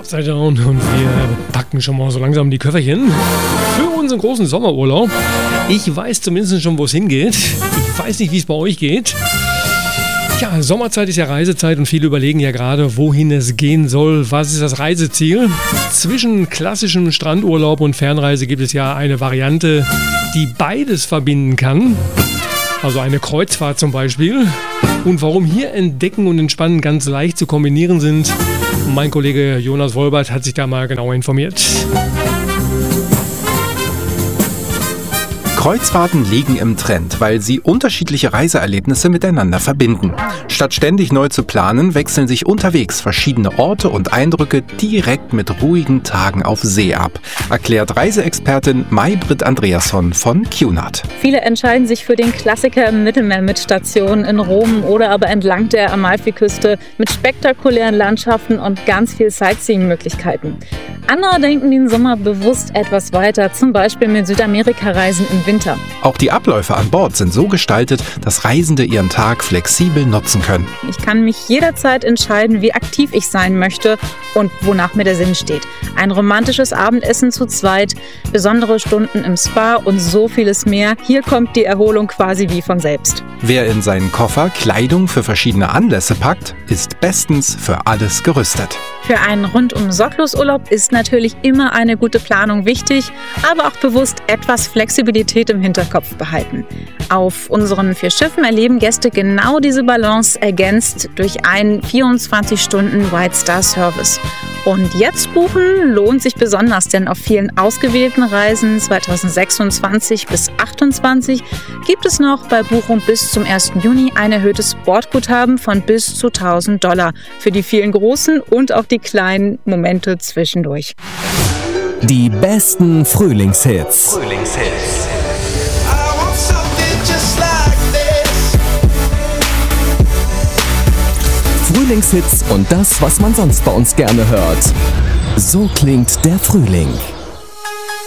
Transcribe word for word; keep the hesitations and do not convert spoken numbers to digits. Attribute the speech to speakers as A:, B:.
A: Upside Down und wir packen schon mal so langsam die Köfferchen für unseren großen Sommerurlaub. Ich weiß zumindest schon, wo es hingeht. Ich weiß nicht, wie es bei euch geht. Ja, Sommerzeit ist ja Reisezeit und viele überlegen ja gerade, wohin es gehen soll. Was ist das Reiseziel? Zwischen klassischem Strandurlaub und Fernreise gibt es ja eine Variante, die beides verbinden kann. Also eine Kreuzfahrt zum Beispiel. Und warum hier Entdecken und Entspannen ganz leicht zu kombinieren sind, mein Kollege Jonas Wolbert hat sich da mal genauer informiert.
B: Kreuzfahrten liegen im Trend, weil sie unterschiedliche Reiseerlebnisse miteinander verbinden. Statt ständig neu zu planen, wechseln sich unterwegs verschiedene Orte und Eindrücke direkt mit ruhigen Tagen auf See ab, erklärt Reiseexpertin May-Britt Andreasson von Cunard.
C: Viele entscheiden sich für den Klassiker im Mittelmeer mit Stationen in Rom oder aber entlang der Amalfiküste mit spektakulären Landschaften und ganz viel Sightseeing-Möglichkeiten. Andere denken den Sommer bewusst etwas weiter, zum Beispiel mit Südamerika-Reisen im Winter.
B: Auch die Abläufe an Bord sind so gestaltet, dass Reisende ihren Tag flexibel nutzen können.
C: Ich kann mich jederzeit entscheiden, wie aktiv ich sein möchte und wonach mir der Sinn steht. Ein romantisches Abendessen zu zweit, besondere Stunden im Spa und so vieles mehr. Hier kommt die Erholung quasi wie von selbst.
B: Wer in seinen Koffer Kleidung für verschiedene Anlässe packt, ist bestens für alles gerüstet.
C: Für einen rundum sorglos Urlaub ist natürlich immer eine gute Planung wichtig, aber auch bewusst etwas Flexibilität im Hinterkopf behalten. Auf unseren vier Schiffen erleben Gäste genau diese Balance, ergänzt durch einen vierundzwanzig Stunden White Star Service. Und jetzt buchen lohnt sich besonders, denn auf vielen ausgewählten Reisen zweitausendsechsundzwanzig bis achtundzwanzig gibt es noch bei Buchung bis zum ersten Juni ein erhöhtes Bordguthaben von bis zu tausend Dollar für die vielen großen und auch die kleinen Momente zwischendurch.
D: Die besten Frühlingshits.
E: Frühlingshits.
D: Frühlingshits und das, was man sonst bei uns gerne hört. So klingt der Frühling.